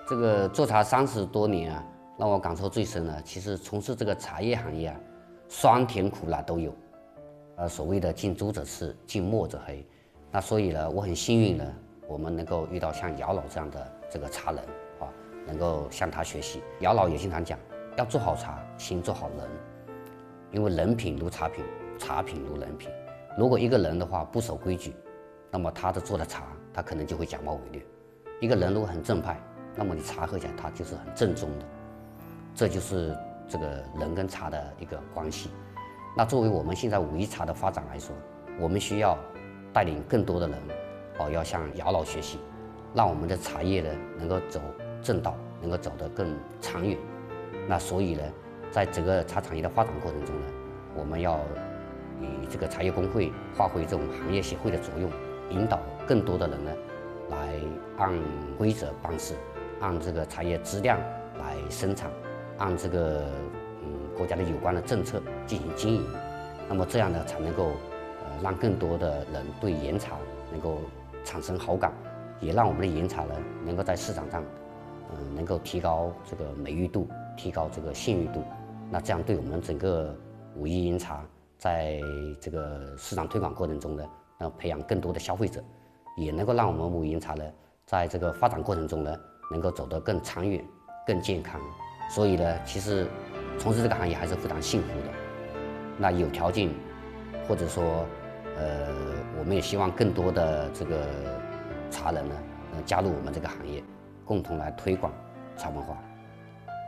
这个做茶30多年啊，让我感受最深的，其实从事这个茶叶行业啊，酸甜苦辣都有。所谓的近朱者赤，近墨者黑。那所以呢，我很幸运呢，我们能够遇到像姚老这样的这个茶人啊，能够向他学习。姚老也经常讲，要做好茶，先做好人，因为人品如茶品，茶品如人品。如果一个人的话不守规矩，那么他的做的茶，他可能就会假冒伪劣。一个人如果很正派，那么你茶喝起来他就是很正宗的。这就是这个人跟茶的一个关系。那作为我们现在武夷茶的发展来说，我们需要带领更多的人，要向姚老学习，让我们的茶叶呢能够走正道，能够走得更长远。那所以呢，在整个茶产业的发展过程中呢，我们要以这个茶叶工会发挥这种行业协会的作用，引导更多的人呢，来按规则办事，按这个茶叶质量来生产，按这个国家的有关的政策进行经营。那么这样呢，才能够让更多的人对岩茶能够产生好感，也让我们的岩茶呢能够在市场上能够提高这个美誉度，提高这个信誉度。那这样对我们整个武夷岩茶在这个市场推广过程中呢，培养更多的消费者，也能够让我们武夷岩茶呢在这个发展过程中呢能够走得更长远、更健康。所以呢，其实从事这个行业还是非常幸福的。那有条件，或者说我们也希望更多的这个茶人呢加入我们这个行业，共同来推广茶文化。